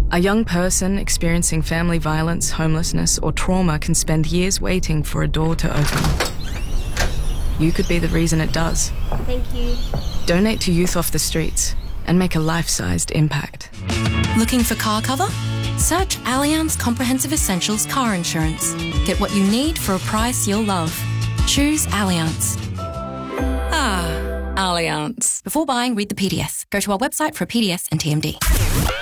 A young person experiencing family violence, homelessness, or trauma can spend years waiting for a door to open. You could be the reason it does. Thank you. Donate to Youth Off the Streets and make a life-sized impact. Looking for car cover? Search Allianz Comprehensive Essentials Car Insurance. Get what you need for a price you'll love. Choose Allianz. Allianz. Before buying, read the PDS. Go to our website for a PDS and TMD.